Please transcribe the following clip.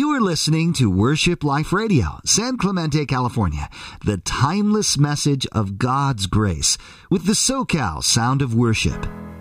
You are listening to Worship Life Radio, San Clemente, California, the timeless message of God's grace with the SoCal Sound of Worship.